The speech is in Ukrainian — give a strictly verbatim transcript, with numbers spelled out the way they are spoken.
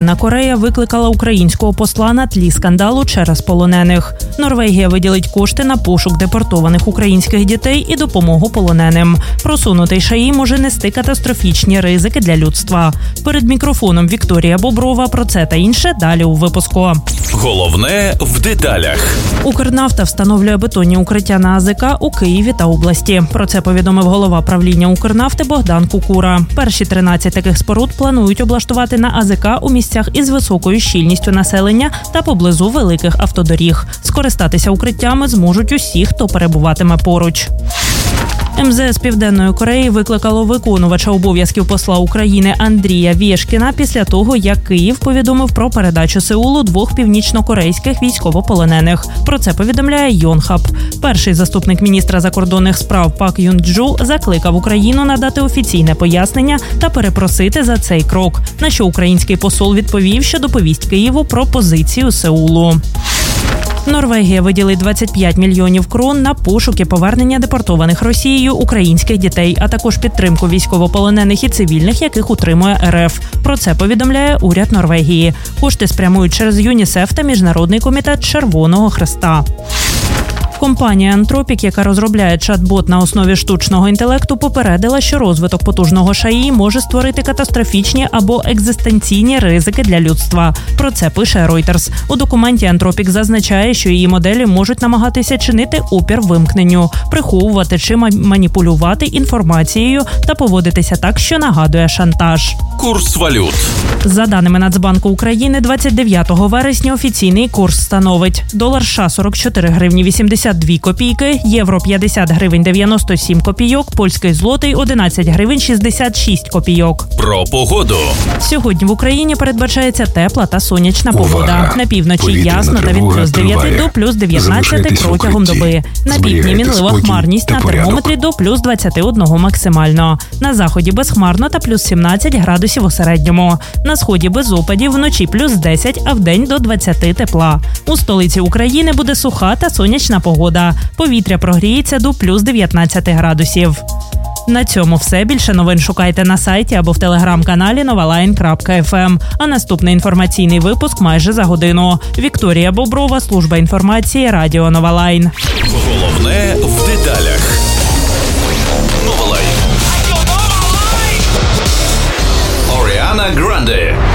Південна Корея викликала українського посла на тлі скандалу через полонених. Норвегія виділить кошти на пошук депортованих українських дітей і допомогу полоненим. Просунутий Шаї може нести катастрофічні ризики для людства. Перед мікрофоном Вікторія Боброва. Про це та інше далі у випуску. Головне в деталях. Укрнафта встановлює бетонні укриття на АЗК у Києві та області. Про це повідомив голова правління Укрнафти Богдан Кукура. Перші тринадцять таких споруд планують облаштувати на АЗК у місцях із високою щільністю населення та поблизу великих автодоріг. Скористатися укриттями зможуть усі, хто перебуватиме поруч. ем зе ес Південної Кореї викликало виконувача обов'язків посла України Андрія Вєшкіна після того, як Київ повідомив про передачу Сеулу двох північнокорейських військовополонених. Про це повідомляє Йонхап. Перший заступник міністра закордонних справ Пак Юн Джу закликав Україну надати офіційне пояснення та перепросити за цей крок, на що український посол відповів, що доповість Києву про позицію Сеулу. Норвегія виділить двадцять п'ять мільйонів крон на пошук і повернення депортованих Росією українських дітей, а також підтримку військовополонених і цивільних, яких утримує ер еф. Про це повідомляє уряд Норвегії. Кошти спрямують через ЮНІСЕФ та Міжнародний комітет Червоного Хреста. Компанія Anthropic, яка розробляє чат-бот на основі штучного інтелекту, попередила, що розвиток потужного Шаї може створити катастрофічні або екзистенційні ризики для людства. Про це пише Reuters. У документі Anthropic зазначає, що її моделі можуть намагатися чинити опір вимкненню, приховувати чи маніпулювати інформацією та поводитися так, що нагадує шантаж. Курс валют. За даними Нацбанку України, двадцять дев'ятого вересня офіційний курс становить: долар США сорок чотири гривні вісімдесят дві копійки, євро п'ятдесят гривень дев'яносто сім копійок, польський злотий одинадцять гривень шістдесят шість копійок. Про погоду. Сьогодні в Україні передбачається тепла та сонячна Увага! погода. На півночі Повітряна ясно та від тривога плюс дев'яти триває. до плюс дев'ятнадцяти Залишайтесь протягом в укритті. доби. На півдні Зберігайте мінлива спокій хмарність, та на порядок. термометрі до плюс двадцяти одного максимально. На заході безхмарно та плюс сімнадцять градусів у середньому. На сході без опадів, вночі плюс десять, а вдень до двадцяти тепла. У столиці України буде суха та сонячна погода. Повітря прогріється до плюс дев'ятнадцяти градусів. На цьому все. Більше новин шукайте на сайті або в телеграм-каналі новалайн крапка еф ем. А наступний інформаційний випуск майже за годину. Вікторія Боброва, служба інформації, Радіо Новалайн. Головне в деталях. Новалайн. Оріана Гранде.